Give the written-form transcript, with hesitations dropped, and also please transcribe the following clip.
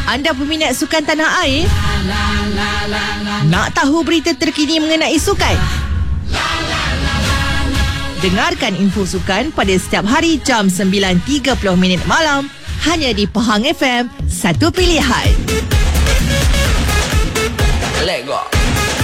Anda peminat sukan tanah air? Nak tahu berita terkini mengenai sukan? Dengarkan info sukan pada setiap hari jam 9.30 malam hanya di Pahang FM, satu pilihan. Let go.